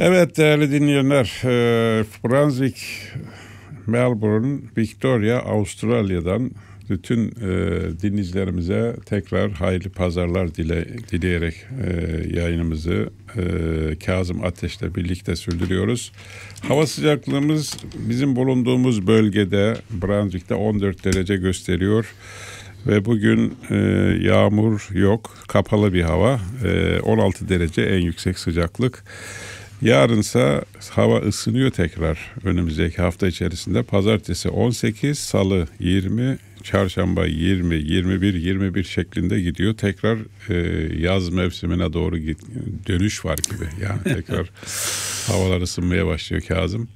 Evet değerli dinleyenler, Brunswick, Melbourne, Victoria, Avustralya'dan bütün dinleyicilerimize tekrar hayırlı pazarlar dileyerek yayınımızı Kazım Ateş'le birlikte sürdürüyoruz. Hava sıcaklığımız bizim bulunduğumuz bölgede Brunswick'te 14 derece gösteriyor. Ve bugün yağmur yok, kapalı bir hava, 16 derece en yüksek sıcaklık. Yarınsa hava ısınıyor tekrar önümüzdeki hafta içerisinde. Pazartesi 18, Salı 20, Çarşamba 20, 21, 21 şeklinde gidiyor. Tekrar yaz mevsimine doğru dönüş var gibi. Yani tekrar havalar ısınmaya başlıyor Kazım.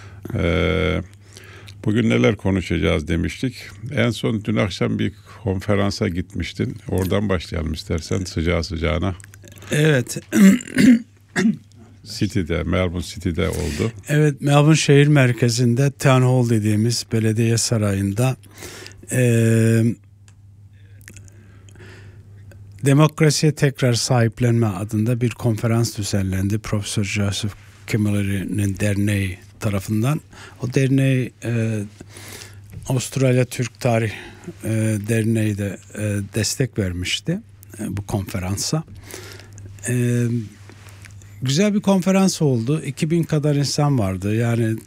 Bugün neler konuşacağız demiştik. En son dün akşam bir konferansa gitmiştin. Oradan başlayalım istersen sıcağı sıcağına. Evet. Melbourne City'de oldu. Evet, Melbourne şehir merkezinde Town Hall dediğimiz belediye sarayında demokrasiye tekrar sahiplenme adında bir konferans düzenlendi. Profesör Joseph Kimmeler'in derneği tarafından. O derneği Avustralya Türk Tarih Derneği de destek vermişti bu konferansa. Güzel bir konferans oldu. 2000 kadar insan vardı. Yani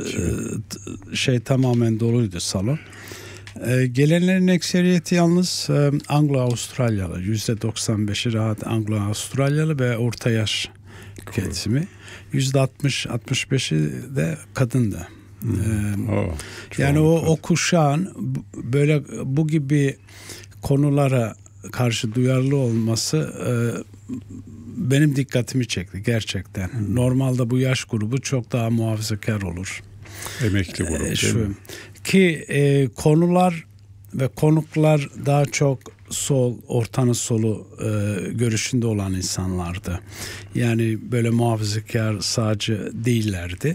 tamamen doluydu salon. Gelenlerin ekseriyeti yalnız Anglo-Avustralyalı. %95'i rahat Anglo-Avustralyalı ve orta yaş kesimi. %60-65'i de kadındı. Yani o kuşağın böyle bu gibi konulara karşı duyarlı olması benim dikkatimi çekti gerçekten. Normalde bu yaş grubu çok daha muhafazakar olur. Emekli grubu değil mi? Ki konular ve konuklar daha çok sol, ortanın solu görüşünde olan insanlardı. Yani böyle muhafazakar, sağcı değillerdi.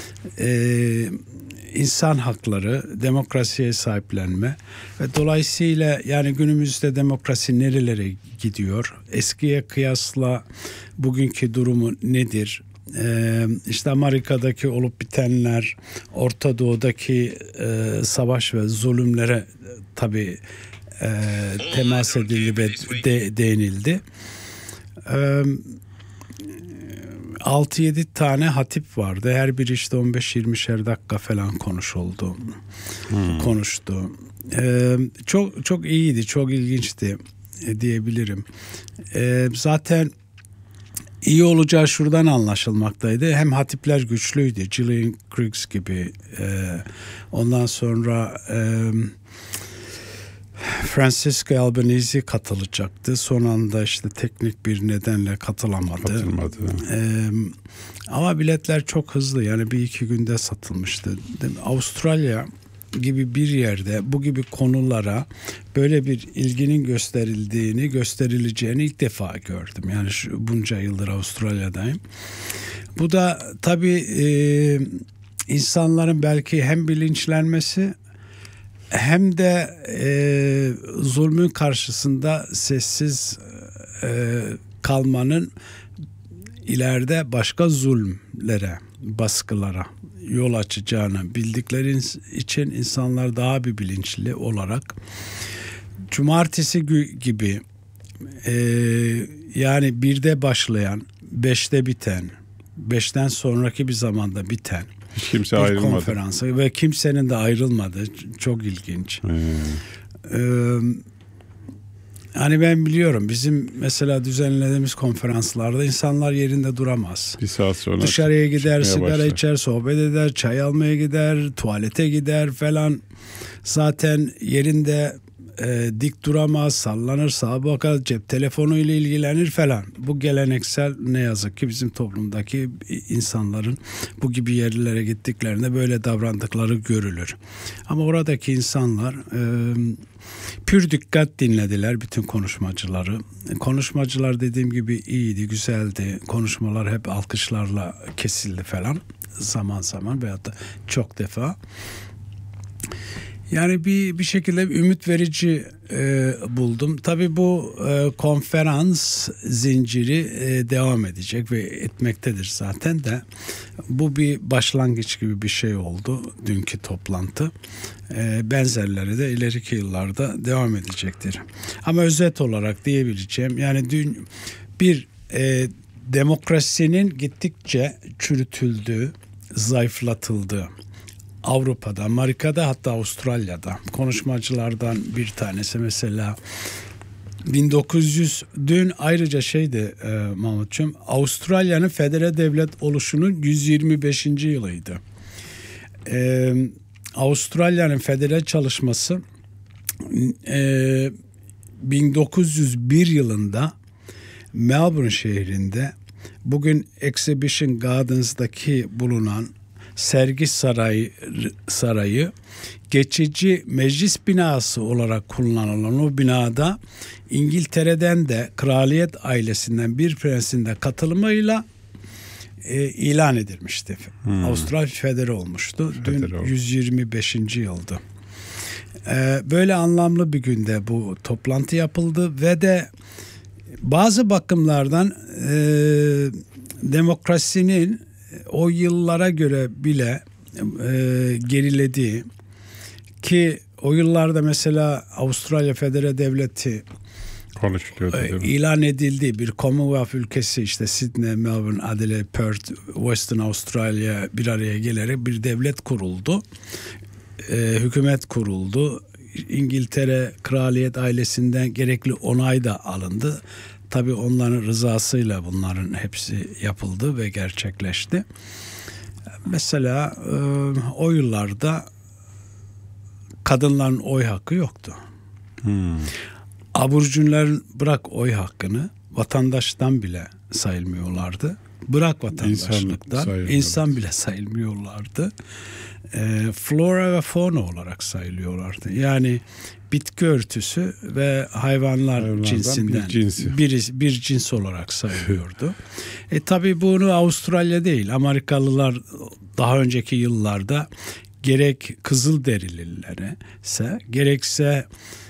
İnsan hakları, demokrasiye sahiplenme ve dolayısıyla yani günümüzde demokrasi nerelere gidiyor? Eskiye kıyasla bugünkü durumu nedir? İşte Amerika'daki olup bitenler, Orta Doğu'daki savaş ve zulümlere tabii temas edildi ve değinildi. 6-7 tane hatip vardı. Her biri işte 15-20'şer dakika falan konuştu. Çok iyiydi, çok ilginçti diyebilirim. Zaten iyi olacağı şuradan anlaşılmaktaydı. Hem hatipler güçlüydü. Gillian Craigs gibi. Ondan sonra Francisco Albanese katılacaktı. Son anda işte teknik bir nedenle katılamadı. Ama biletler çok hızlı. Yani 1-2 günde satılmıştı. Avustralya gibi bir yerde bu gibi konulara böyle bir ilginin gösterileceğini ilk defa gördüm. Yani bunca yıldır Avustralya'dayım. Bu da tabii insanların belki hem bilinçlenmesi hem de zulmün karşısında sessiz kalmanın ileride başka zulmlere, baskılara yol açacağını bildikleri için insanlar daha bir bilinçli olarak cumartesi gibi yani 1'de başlayan, 5'te biten, 5'ten sonraki bir zamanda biten hiç kimse bir ayrılmadı. Konferansı ve kimsenin de ayrılmadı. Çok ilginç. Hani ben biliyorum bizim mesela düzenlediğimiz konferanslarda insanlar yerinde duramaz. Bir saat sonra dışarıya gider, sigara içer, sohbet eder, çay almaya gider, tuvalete gider falan. Zaten yerinde dik duramaz, sallanır, sağa bakar, cep telefonuyla ilgilenir falan. Bu geleneksel ne yazık ki bizim toplumdaki insanların bu gibi yerlere gittiklerinde böyle davrandıkları görülür. Ama oradaki insanlar pür dikkat dinlediler bütün konuşmacıları. Konuşmacılar dediğim gibi iyiydi, güzeldi. Konuşmalar hep alkışlarla kesildi falan zaman zaman veyahut da çok defa. Yani bir şekilde ümit verici buldum. Tabii bu konferans zinciri devam edecek ve etmektedir zaten de. Bu bir başlangıç gibi bir şey oldu dünkü toplantı. Benzerleri de ileriki yıllarda devam edecektir. Ama özet olarak diyebileceğim, yani dün bir demokrasinin gittikçe çürütüldüğü, zayıflatıldığı, Avrupa'da, Amerika'da, hatta Avustralya'da konuşmacılardan bir tanesi mesela 1900 dün ayrıca şeydi Mahmutcuğum, Avustralya'nın federal devlet oluşunun 125. yılıydı. Avustralya'nın federal çalışması 1901 yılında Melbourne şehrinde bugün Exhibition Gardens'daki bulunan sergi sarayı geçici meclis binası olarak kullanılan o binada İngiltere'den de kraliyet ailesinden bir prensin de katılımıyla ilan edilmişti. Avustralya federe olmuştu. Dün 125. yıldı. Böyle anlamlı bir günde bu toplantı yapıldı ve de bazı bakımlardan demokrasinin o yıllara göre bile gerilediği, ki o yıllarda mesela Avustralya Federe Devleti ilan edildiği bir Commonwealth ülkesi, işte Sydney, Melbourne, Adelaide, Perth, Western Australia bir araya gelerek bir devlet kuruldu. Hükümet kuruldu. İngiltere kraliyet ailesinden gerekli onay da alındı. Tabii onların rızasıyla bunların hepsi yapıldı ve gerçekleşti. Mesela o yıllarda kadınların oy hakkı yoktu. Aborjinlerin bırak oy hakkını, vatandaştan bile sayılmıyorlardı. Bırak vatandaşlıktan, insan bile sayılmıyorlardı. Flora ve fauna olarak sayılıyorlardı. Yani bitki örtüsü ve hayvanlar cinsinden bir cins olarak sayılıyordu. Tabii bunu Avustralya değil, Amerikalılar daha önceki yıllarda gerek Kızılderililere gerekse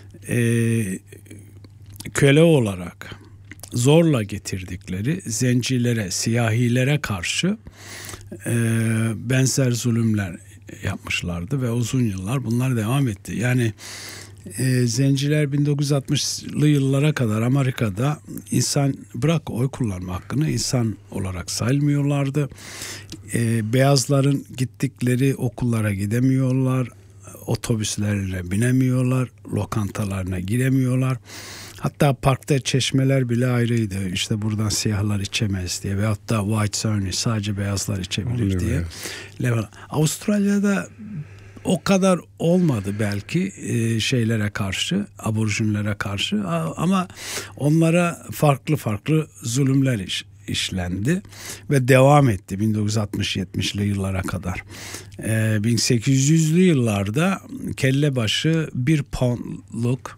köle olarak zorla getirdikleri zencilere, siyahilere karşı benzer zulümler yapmışlardı ve uzun yıllar bunlar devam etti. Yani zenciler 1960'lı yıllara kadar Amerika'da insan, bırak oy kullanma hakkını, insan olarak sayılmıyorlardı. Beyazların gittikleri okullara gidemiyorlar, otobüslerine binemiyorlar, lokantalarına giremiyorlar. Hatta parkta çeşmeler bile ayrıydı. İşte buradan siyahlar içemez diye, veyahut da whites only, sadece beyazlar içebilir diye. Avustralya'da o kadar olmadı belki şeylere karşı, aborjinlere karşı, ama onlara farklı zulümler işlendi ve devam etti 1960-70'li yıllara kadar. 1800'lü yıllarda kelle başı 1 poundluk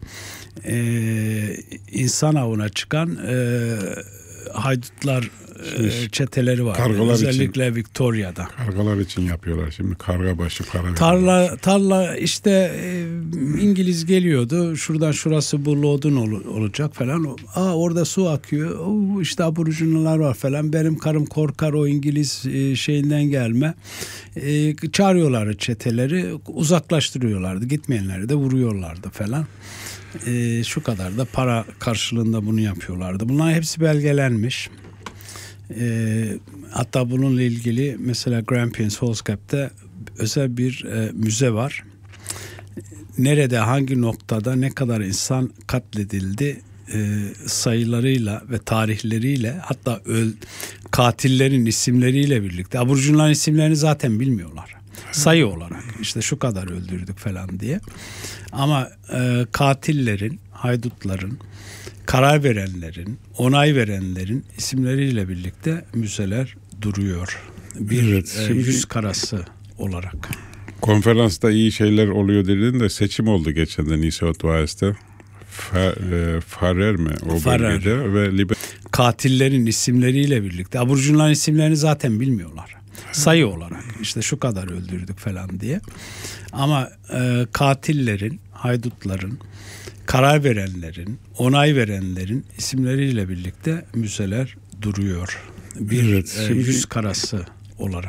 insan avına çıkan haydutlar çeteleri var. Özellikle için, Victoria'da. Kargalar için yapıyorlar şimdi. Karga başı para. Tarla işte İngiliz geliyordu. Şuradan şurası bu lodun olacak falan. Orada su akıyor. İşte aborjinler var falan. Benim karım korkar o İngiliz şeyinden gelme. Çağırıyorlar çeteleri. Uzaklaştırıyorlardı. Gitmeyenleri de vuruyorlardı falan. Şu kadar da para karşılığında bunu yapıyorlardı. Bunlar hepsi belgelenmiş. Hatta bununla ilgili mesela Grampians Hallscape'te özel bir müze var. Nerede, hangi noktada ne kadar insan katledildi sayılarıyla ve tarihleriyle, hatta katillerin isimleriyle birlikte. Aborjinlerin isimlerini zaten bilmiyorlar. Sayı olarak işte şu kadar öldürdük falan diye. Ama katillerin, haydutların, karar verenlerin, onay verenlerin isimleriyle birlikte müzeler duruyor. Bir yüz karası olarak. Konferansta iyi şeyler oluyor dedin de seçim oldu geçen de New South Wales'te. Farrer mi o bölgede ve katillerin isimleriyle birlikte. Aborjinlerin isimlerini zaten bilmiyorlar. sayı olarak işte şu kadar öldürdük falan diye. Ama katillerin, haydutların, karar verenlerin, onay verenlerin isimleriyle birlikte müzeler duruyor. Bir yüz karası olarak.